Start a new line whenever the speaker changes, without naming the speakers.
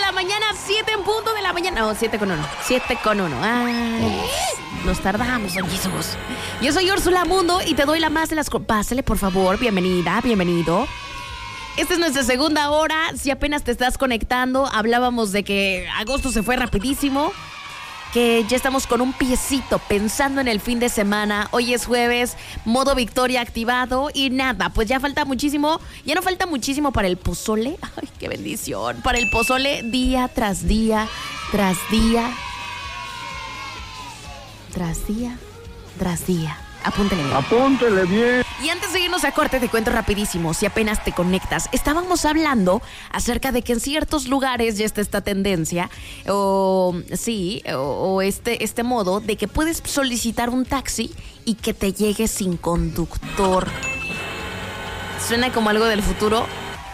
la mañana, 7 en punto de la mañana. No, 7:01. 7:01. Ay, nos tardamos, don Jesús. Yo soy Úrsula Mundo y te doy la más de las... Pásale, por favor, bienvenida, bienvenido. Esta es nuestra segunda hora. Si apenas te estás conectando, hablábamos de que agosto se fue rapidísimo, que ya estamos con un piecito pensando en el fin de semana. Hoy es jueves, modo victoria activado y nada, pues ya falta muchísimo, ya no falta muchísimo para el pozole. Ay, qué bendición, para el pozole día tras día, tras día, tras día, tras día. Apúntele bien.
Apúntele bien.
Y antes de irnos a corte, te cuento rapidísimo, si apenas te conectas. Estábamos hablando acerca de que en ciertos lugares ya está esta tendencia, o este modo de que puedes solicitar un taxi y que te llegue sin conductor. Suena como algo del futuro,